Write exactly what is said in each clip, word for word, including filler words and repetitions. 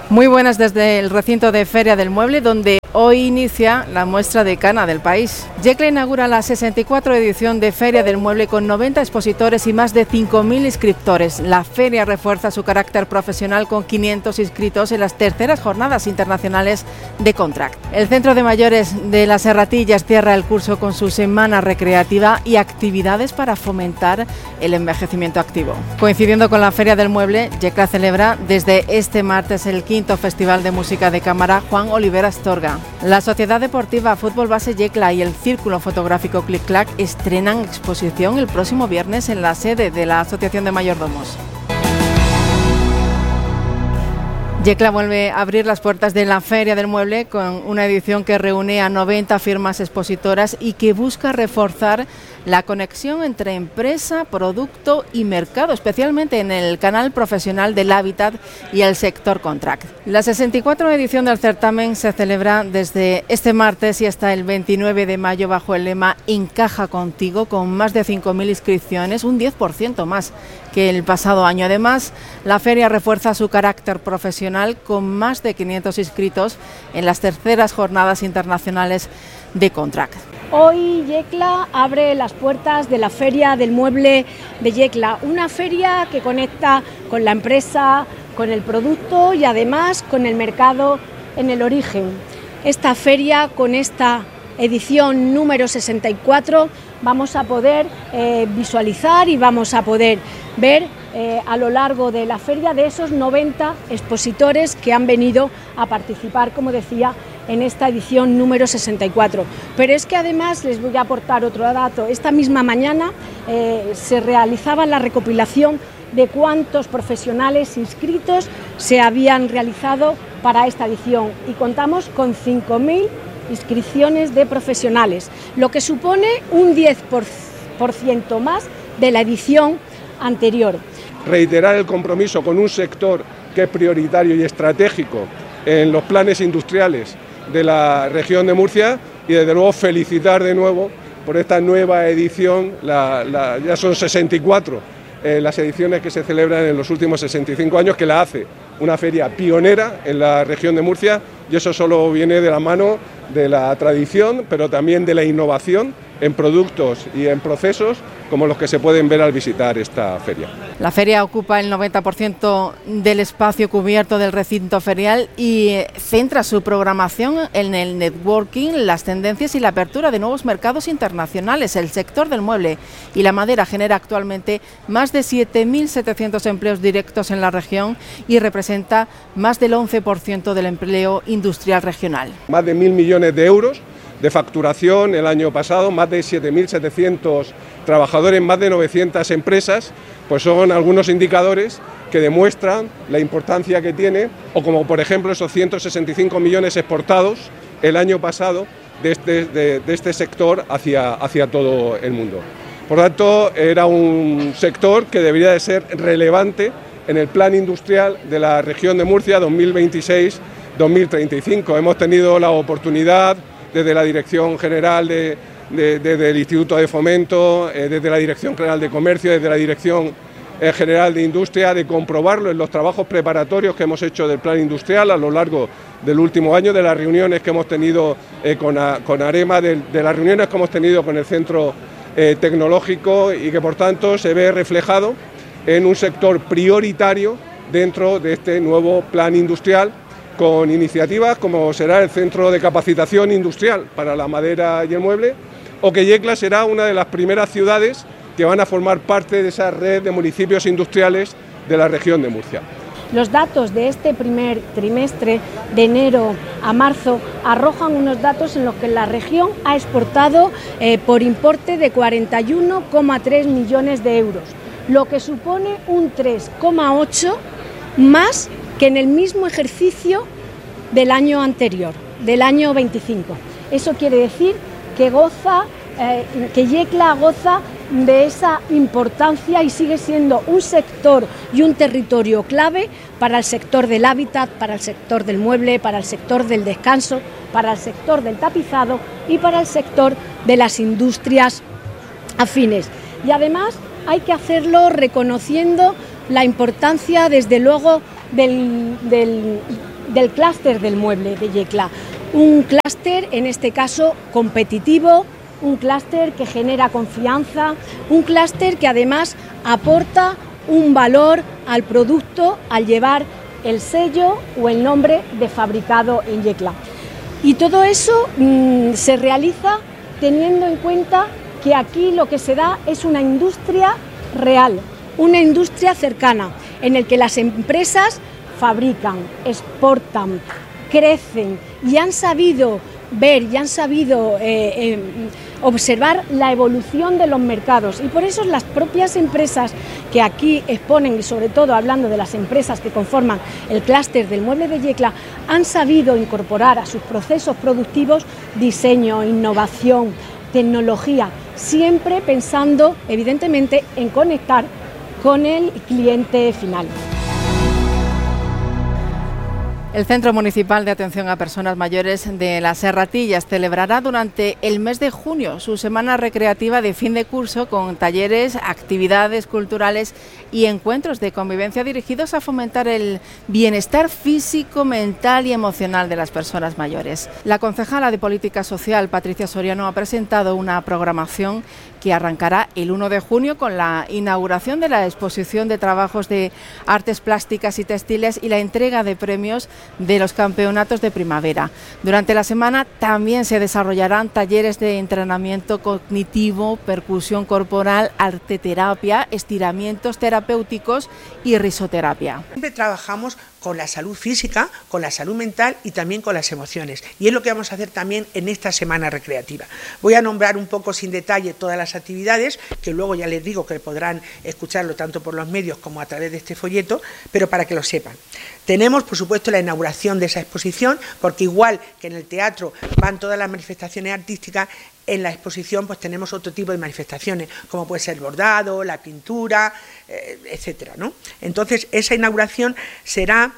Muy buenas desde el recinto de Feria del Mueble, donde hoy inicia la muestra decana del país. Yecla inaugura la sesenta y cuatro edición de Feria del Mueble con noventa expositores y más de cinco mil inscriptores. La feria refuerza su carácter profesional con quinientos inscritos en las terceras jornadas internacionales de Contract. El Centro de Mayores de las Serratillas cierra el curso con su semana recreativa y actividades para fomentar el envejecimiento activo. Coincidiendo con la Feria del Mueble, Yecla celebra desde este martes el quinto Festival de Música de Cámara Juan Olivera Astorga. La Sociedad Deportiva Fútbol Base Yecla y el Círculo Fotográfico Clic Clac estrenan exposición el próximo viernes en la sede de la Asociación de Mayordomos. Yecla vuelve a abrir las puertas de la Feria del Mueble con una edición que reúne a noventa firmas expositoras y que busca reforzar la conexión entre empresa, producto y mercado, especialmente en el canal profesional del hábitat y el sector Contract. La sesenta y cuatro edición del certamen se celebra desde este martes y hasta el veintinueve de mayo bajo el lema Encaja contigo, con más de cinco mil inscripciones, un diez por ciento más que el pasado año. Además, la feria refuerza su carácter profesional con más de quinientos inscritos en las terceras jornadas internacionales de Contract. Hoy Yecla abre las puertas de la Feria del Mueble de Yecla, una feria que conecta con la empresa, con el producto y además con el mercado en el origen. Esta feria, con esta edición número sesenta y cuatro, vamos a poder eh, visualizar y vamos a poder ver eh, a lo largo de la feria de esos noventa expositores que han venido a participar, como decía, en esta edición número sesenta y cuatro. Pero es que además les voy a aportar otro dato. Esta misma mañana eh, se realizaba la recopilación de cuántos profesionales inscritos se habían realizado para esta edición y contamos con cinco mil inscripciones de profesionales, lo que supone un diez por ciento más de la edición anterior. Reiterar el compromiso con un sector que es prioritario y estratégico en los planes industriales de la región de Murcia y desde luego felicitar de nuevo por esta nueva edición, la, la, ya son sesenta y cuatro eh, las ediciones que se celebran en los últimos sesenta y cinco años, que la hace una feria pionera en la región de Murcia, y eso solo viene de la mano de la tradición, pero también de la innovación en productos y en procesos como los que se pueden ver al visitar esta feria. La feria ocupa el noventa por ciento del espacio cubierto del recinto ferial y centra su programación en el networking, las tendencias y la apertura de nuevos mercados internacionales. El sector del mueble y la madera genera actualmente más de siete mil setecientos empleos directos en la región y representa más del once por ciento del empleo industrial regional. Más de mil millones de euros de facturación el año pasado, más de siete mil setecientos trabajadores, más de novecientas empresas, pues son algunos indicadores que demuestran la importancia que tiene, o como por ejemplo esos ciento sesenta y cinco millones exportados el año pasado de este, de, de este sector hacia, hacia todo el mundo. Por tanto, era un sector que debería de ser relevante en el plan industrial de la región de Murcia dos mil veintiséis dos mil treinta y cinco. Hemos tenido la oportunidad desde la Dirección General de, de, de, del Instituto de Fomento, eh, desde la Dirección General de Comercio, desde la Dirección eh, General de Industria, de comprobarlo en los trabajos preparatorios que hemos hecho del plan industrial a lo largo del último año, de las reuniones que hemos tenido eh, con, a, con AREMA, de, de las reuniones que hemos tenido con el Centro eh, Tecnológico, y que por tanto se ve reflejado en un sector prioritario dentro de este nuevo plan industrial, con iniciativas como será el Centro de Capacitación Industrial para la Madera y el Mueble, o que Yecla será una de las primeras ciudades que van a formar parte de esa red de municipios industriales de la región de Murcia. Los datos de este primer trimestre, de enero a marzo, arrojan unos datos en los que la región ha exportado eh, por importe de cuarenta y uno coma tres millones de euros, lo que supone un tres coma ocho más que en el mismo ejercicio del año anterior, del año veinticinco. Eso quiere decir que goza, eh, que Yecla goza de esa importancia y sigue siendo un sector y un territorio clave para el sector del hábitat, para el sector del mueble, para el sector del descanso, para el sector del tapizado y para el sector de las industrias afines. Y además hay que hacerlo reconociendo la importancia, desde luego, del, del del clúster del mueble de Yecla. Un clúster, en este caso, competitivo, un clúster que genera confianza, un clúster que además aporta un valor al producto al llevar el sello o el nombre de fabricado en Yecla. Y todo eso mmm, se realiza teniendo en cuenta que aquí lo que se da es una industria real, una industria cercana, en el que las empresas fabrican, exportan, crecen y han sabido ver y han sabido eh, eh, observar la evolución de los mercados, y por eso las propias empresas que aquí exponen, y sobre todo hablando de las empresas que conforman el clúster del mueble de Yecla, han sabido incorporar a sus procesos productivos diseño, innovación, tecnología, siempre pensando evidentemente en conectar con el cliente final. El Centro Municipal de Atención a Personas Mayores de Las Serratillas celebrará durante el mes de junio su semana recreativa de fin de curso con talleres, actividades culturales y encuentros de convivencia dirigidos a fomentar el bienestar físico, mental y emocional de las personas mayores. La concejala de Política Social, Patricia Soriano, ha presentado una programación que arrancará el uno de junio con la inauguración de la exposición de trabajos de artes plásticas y textiles y la entrega de premios de los campeonatos de primavera. Durante la semana también se desarrollarán talleres de entrenamiento cognitivo, percusión corporal, arteterapia, estiramientos terapéuticos y risoterapia. Siempre trabajamos con la salud física, con la salud mental y también con las emociones. Y es lo que vamos a hacer también en esta semana recreativa. Voy a nombrar un poco sin detalle todas las actividades, que luego ya les digo que podrán escucharlo tanto por los medios como a través de este folleto, pero para que lo sepan. Tenemos, por supuesto, la inauguración de esa exposición, porque igual que en el teatro van todas las manifestaciones artísticas, en la exposición pues tenemos otro tipo de manifestaciones, como puede ser el bordado, la pintura, eh, etcétera, ¿no? Entonces, esa inauguración será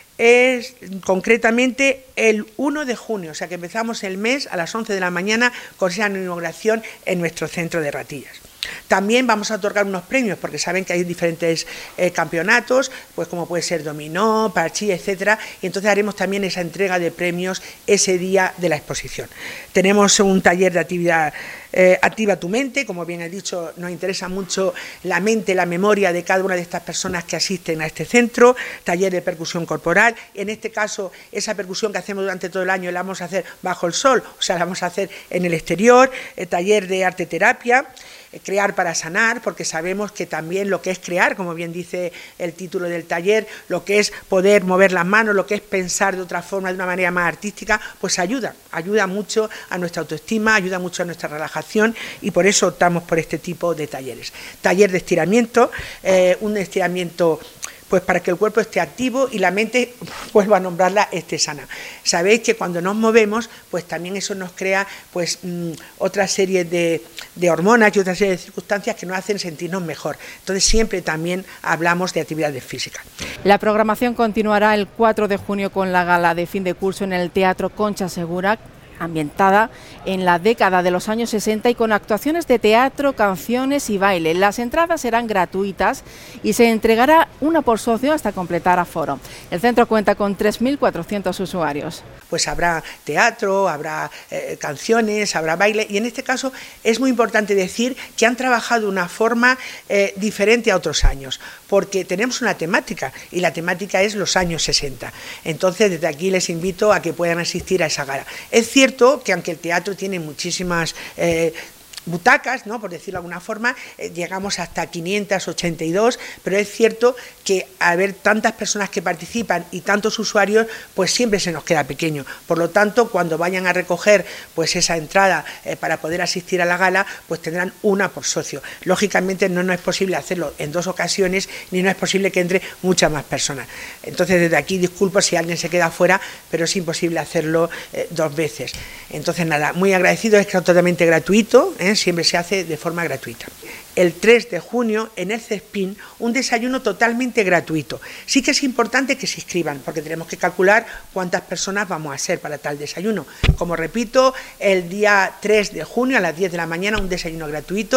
es concretamente el uno de junio, o sea que empezamos el mes a las once de la mañana con esa inauguración en nuestro centro de Ratillas. También vamos a otorgar unos premios, porque saben que hay diferentes eh, campeonatos, pues como puede ser dominó, parchís, etcétera, y entonces haremos también esa entrega de premios ese día de la exposición. Tenemos un taller de actividad eh, Activa tu mente, como bien he dicho, nos interesa mucho la mente, la memoria de cada una de estas personas que asisten a este centro, taller de percusión corporal, en este caso esa percusión que hacemos durante todo el año la vamos a hacer bajo el sol, o sea, la vamos a hacer en el exterior, el taller de arteterapia, crear para sanar, porque sabemos que también lo que es crear, como bien dice el título del taller, lo que es poder mover las manos, lo que es pensar de otra forma, de una manera más artística, pues ayuda, ayuda mucho a nuestra autoestima, ayuda mucho a nuestra relajación, y por eso optamos por este tipo de talleres. Taller de estiramiento, eh, un estiramiento pues para que el cuerpo esté activo y la mente, vuelvo a nombrarla, esté sana. Sabéis que cuando nos movemos, pues también eso nos crea pues mmm, otra serie de, de hormonas y otra serie de circunstancias que nos hacen sentirnos mejor. Entonces siempre también hablamos de actividades físicas. La programación continuará el cuatro de junio con la gala de fin de curso en el Teatro Concha Segura, ambientada en la década de los años sesenta y con actuaciones de teatro, canciones y baile. Las entradas serán gratuitas y se entregará una por socio hasta completar aforo. El centro cuenta con tres mil cuatrocientos usuarios. Pues habrá teatro, habrá eh, canciones, habrá baile, y en este caso es muy importante decir que han trabajado de una forma eh, diferente a otros años, porque tenemos una temática y la temática es los años sesenta. Entonces desde aquí les invito a que puedan asistir a esa gala. Es cierto que aunque el teatro tiene muchísimas eh, butacas, ¿no?, por decirlo de alguna forma, eh, llegamos hasta quinientas ochenta y dos, pero es cierto que al haber tantas personas que participan y tantos usuarios, pues siempre se nos queda pequeño. Por lo tanto, cuando vayan a recoger pues esa entrada eh, para poder asistir a la gala, pues tendrán una por socio. Lógicamente no, no es posible hacerlo en dos ocasiones, ni no es posible que entre muchas más personas. Entonces desde aquí disculpo si alguien se queda fuera, pero es imposible hacerlo eh, dos veces. Entonces nada, muy agradecido, es que es totalmente gratuito, ¿eh? Siempre se hace de forma gratuita. El tres de junio en el CESPIN un desayuno totalmente gratuito. Sí que es importante que se inscriban porque tenemos que calcular cuántas personas vamos a ser para tal desayuno. Como repito, el día tres de junio a las diez de la mañana un desayuno gratuito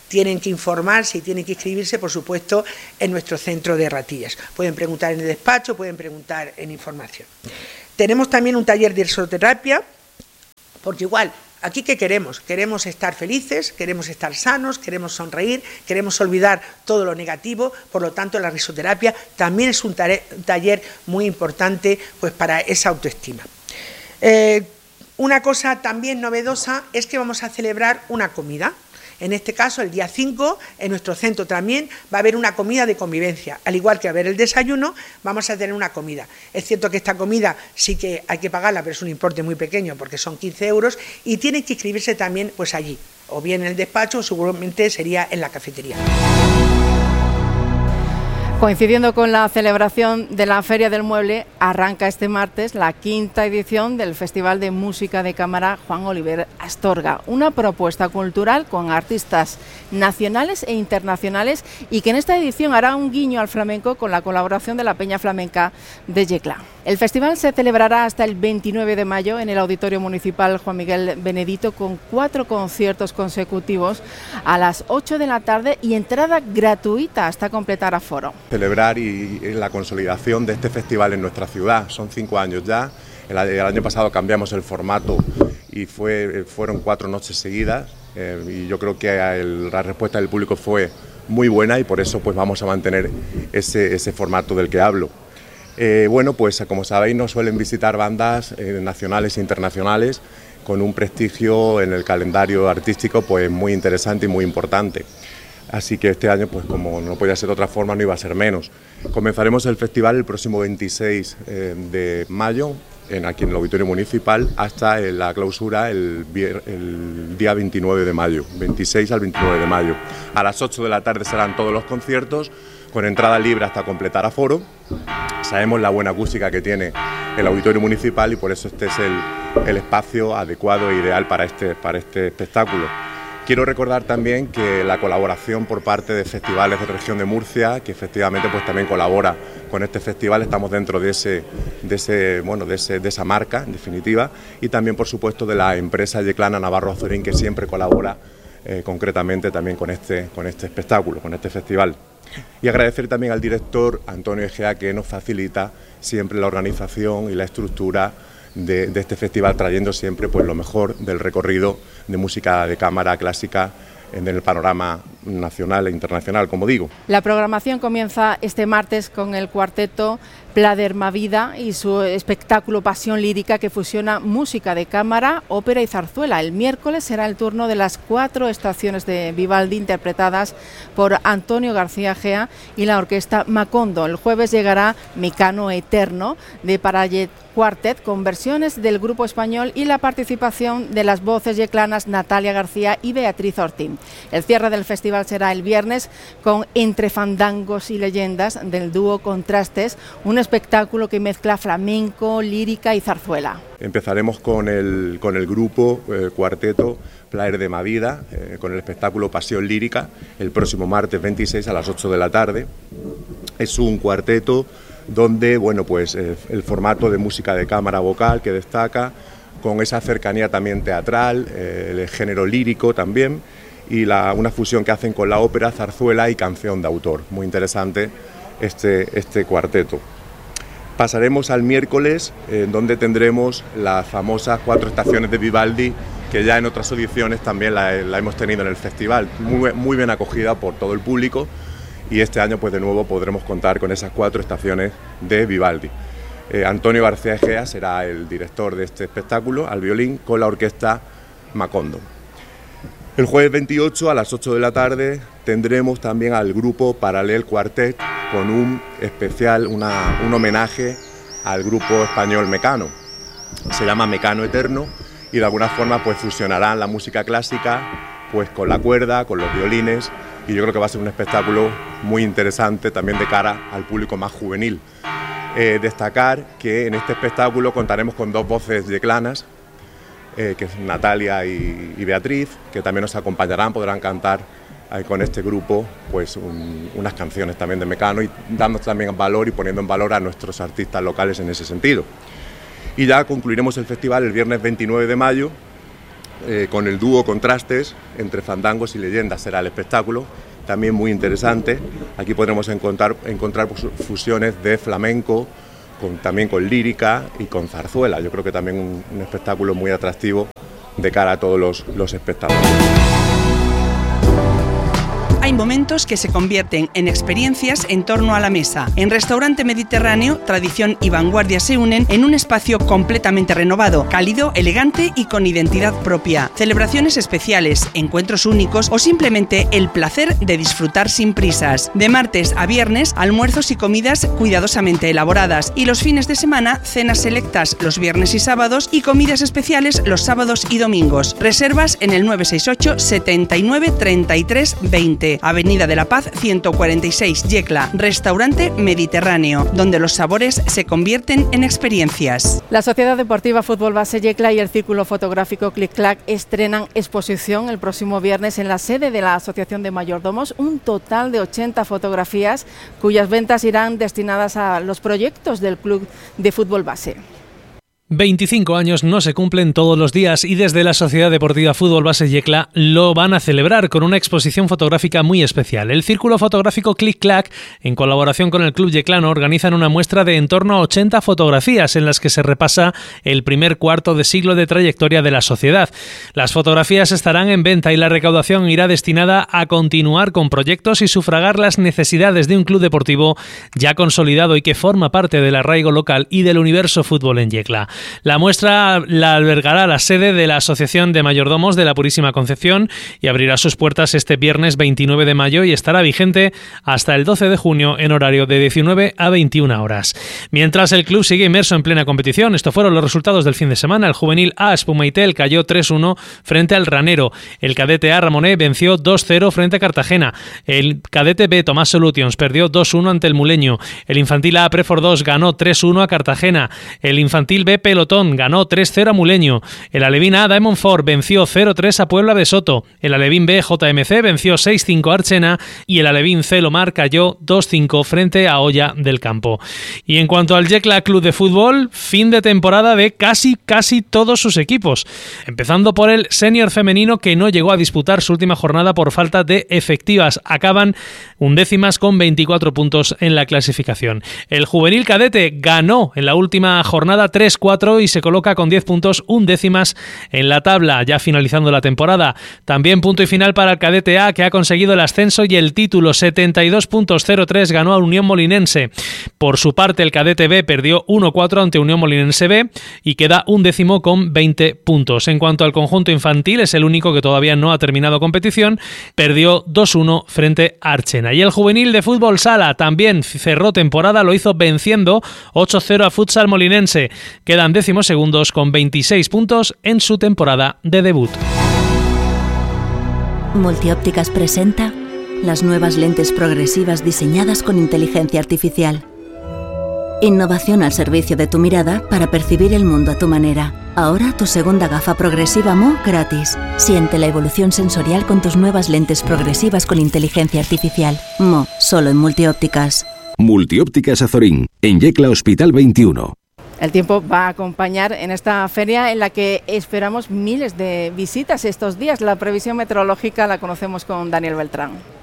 tienen que informarse y tienen que inscribirse, por supuesto, en nuestro centro de Ratillas. Pueden preguntar en el despacho, pueden preguntar en información. Tenemos también un taller de risoterapia, porque igual, ¿aquí qué queremos? Queremos estar felices, queremos estar sanos, queremos sonreír, queremos olvidar todo lo negativo, por lo tanto la risoterapia también es un taller muy importante pues, para esa autoestima. Eh, una cosa también novedosa es que vamos a celebrar una comida. En este caso, el día cinco, en nuestro centro también va a haber una comida de convivencia. Al igual que va a haber el desayuno, vamos a tener una comida. Es cierto que esta comida sí que hay que pagarla, pero es un importe muy pequeño porque son quince euros y tienen que inscribirse también pues allí, o bien en el despacho o seguramente sería en la cafetería. Coincidiendo con la celebración de la Feria del Mueble, arranca este martes la quinta edición del Festival de Música de Cámara Juan Oliver Astorga, una propuesta cultural con artistas nacionales e internacionales y que en esta edición hará un guiño al flamenco con la colaboración de la Peña Flamenca de Yecla. El festival se celebrará hasta el veintinueve de mayo en el Auditorio Municipal Juan Miguel Benedito con cuatro conciertos consecutivos a las ocho de la tarde y entrada gratuita hasta completar aforo. Celebrar y, y la consolidación de este festival en nuestra ciudad, son cinco años ya, el, el año pasado cambiamos el formato y fue, fueron cuatro noches seguidas eh, y yo creo que el, la respuesta del público fue muy buena y por eso pues vamos a mantener ese, ese formato del que hablo. Eh, bueno, pues como sabéis nos suelen visitar bandas eh, nacionales e internacionales con un prestigio en el calendario artístico pues muy interesante y muy importante. Así que este año, pues como no podía ser de otra forma, no iba a ser menos. Comenzaremos el festival el próximo veintiséis eh, de mayo, en, aquí en el Auditorio Municipal, hasta eh, la clausura el, el día veintinueve de mayo, veintiséis al veintinueve de mayo. A las ocho de la tarde serán todos los conciertos, con entrada libre hasta completar aforo. Sabemos la buena acústica que tiene el Auditorio Municipal y por eso este es el, el espacio adecuado e ideal para este, para este espectáculo. Quiero recordar también que la colaboración por parte de Festivales de Región de Murcia, que efectivamente pues también colabora con este festival, estamos dentro de ese, de ese, bueno, de ese, de esa marca en definitiva, y también por supuesto de la empresa yeclana Navarro Azorín, que siempre colabora eh, concretamente también con este, con este espectáculo, con este festival. Y agradecer también al director Antonio Egea, que nos facilita siempre la organización y la estructura De, de este festival, trayendo siempre pues, lo mejor del recorrido de música de cámara clásica en el panorama nacional e internacional, como digo. La programación comienza este martes con el cuarteto Pladerma Vida y su espectáculo Pasión Lírica, que fusiona música de cámara, ópera y zarzuela. El miércoles será el turno de las cuatro estaciones de Vivaldi interpretadas por Antonio García Gea y la orquesta Macondo. El jueves llegará Mecano Eterno de Parallet Quartet con versiones del grupo español y la participación de las voces yeclanas Natalia García y Beatriz Ortín. El cierre del festival será el viernes con Entre Fandangos y Leyendas del dúo Contrastes, un espectáculo que mezcla flamenco, lírica y zarzuela. Empezaremos con el, con el grupo eh, cuarteto Pladerma Vida, eh, con el espectáculo Pasión Lírica, el próximo martes veintiséis a las ocho de la tarde. Es un cuarteto donde bueno, pues, eh, el formato de música de cámara vocal que destaca, con esa cercanía también teatral, eh, el género lírico también, y la, una fusión que hacen con la ópera, zarzuela y canción de autor. Muy interesante este, este cuarteto. Pasaremos al miércoles, eh, donde tendremos las famosas cuatro estaciones de Vivaldi, que ya en otras ediciones también la, la hemos tenido en el festival, muy, muy bien acogida por todo el público, y este año pues de nuevo podremos contar con esas cuatro estaciones de Vivaldi. Eh, Antonio García Egea será el director de este espectáculo al violín con la orquesta Macondo. El jueves veintiocho a las ocho de la tarde tendremos también al grupo Parallet Quartet con un especial, una, un homenaje al grupo español Mecano. Se llama Mecano Eterno y de alguna forma pues fusionarán la música clásica pues con la cuerda, con los violines, y yo creo que va a ser un espectáculo muy interesante también de cara al público más juvenil. Eh, destacar que en este espectáculo contaremos con dos voces yeclanas, eh, que es Natalia y, y Beatriz, que también nos acompañarán, podrán cantar eh, con este grupo pues un, unas canciones también de Mecano, y dando también valor y poniendo en valor a nuestros artistas locales en ese sentido. Y ya concluiremos el festival el viernes veintinueve de mayo eh, con el dúo Contrastes entre fandangos y leyendas será el espectáculo, también muy interesante. Aquí podremos encontrar, encontrar fusiones de flamenco, con, también con lírica y con zarzuela. Yo creo que también un, un espectáculo muy atractivo de cara a todos los, los espectadores. Hay momentos que se convierten en experiencias en torno a la mesa. En Restaurante Mediterráneo, tradición y vanguardia se unen en un espacio completamente renovado, cálido, elegante y con identidad propia. Celebraciones especiales, encuentros únicos o simplemente el placer de disfrutar sin prisas. De martes a viernes, almuerzos y comidas cuidadosamente elaboradas, y los fines de semana, cenas selectas los viernes y sábados y comidas especiales los sábados y domingos. Reservas en el nueve seis ocho, setenta y nueve, treinta y tres, veinte. Avenida de la Paz ciento cuarenta y seis, Yecla. Restaurante Mediterráneo, donde los sabores se convierten en experiencias. La Sociedad Deportiva Fútbol Base Yecla y el Círculo Fotográfico Clic Clac estrenan exposición el próximo viernes en la sede de la Asociación de Mayordomos, un total de ochenta fotografías cuyas ventas irán destinadas a los proyectos del Club de Fútbol Base. veinticinco años no se cumplen todos los días y desde la Sociedad Deportiva Fútbol Base Yecla lo van a celebrar con una exposición fotográfica muy especial. El Círculo Fotográfico Clic Clac, en colaboración con el Club Yeclano, organizan una muestra de en torno a ochenta fotografías en las que se repasa el primer cuarto de siglo de trayectoria de la sociedad. Las fotografías estarán en venta y la recaudación irá destinada a continuar con proyectos y sufragar las necesidades de un club deportivo ya consolidado y que forma parte del arraigo local y del universo fútbol en Yecla. La muestra la albergará la sede de la Asociación de Mayordomos de la Purísima Concepción y abrirá sus puertas este viernes veintinueve de mayo y estará vigente hasta el doce de junio en horario de diecinueve a veintiuna horas. Mientras el club sigue inmerso en plena competición, estos fueron los resultados del fin de semana. El juvenil A Espumaitel cayó tres uno frente al Ranero. El cadete A Ramonet venció dos cero frente a Cartagena. El cadete B Tomás Solutions perdió dos uno ante el Muleño. El infantil A Prefor dos ganó tres uno a Cartagena. El infantil B Pelotón ganó tres cero a Muleño. El alevín A Diamond Ford venció cero tres a Puebla de Soto. El alevín B J M C venció seis cinco a Archena y el alevín C Lomar cayó dos cinco frente a Olla del Campo. Y en cuanto al Yecla Club de Fútbol, fin de temporada de casi casi todos sus equipos, empezando por el senior femenino, que no llegó a disputar su última jornada por falta de efectivas. Acaban undécimas con veinticuatro puntos en la clasificación. El juvenil cadete ganó en la última jornada tres cuatro y se coloca con diez puntos undécimas en la tabla, ya finalizando la temporada. También punto y final para el cadete A, que ha conseguido el ascenso y el título. setenta y dos puntos, cero tres ganó a Unión Molinense. Por su parte, el cadete B perdió uno cuatro ante Unión Molinense B y queda undécimo con veinte puntos. En cuanto al conjunto infantil, es el único que todavía no ha terminado competición, perdió dos uno frente a Archena. Y el juvenil de fútbol sala también cerró temporada, lo hizo venciendo ocho cero a Futsal Molinense. Quedan décimos segundos con veintiséis puntos en su temporada de debut. Multiópticas presenta las nuevas lentes progresivas diseñadas con inteligencia artificial. Innovación al servicio de tu mirada para percibir el mundo a tu manera. Ahora tu segunda gafa progresiva M O gratis. Siente la evolución sensorial con tus nuevas lentes progresivas con inteligencia artificial. M O, solo en Multiópticas. Multiópticas Azorín, en Yecla Hospital veintiuno. El tiempo va a acompañar en esta feria en la que esperamos miles de visitas estos días. La previsión meteorológica la conocemos con Daniel Beltrán.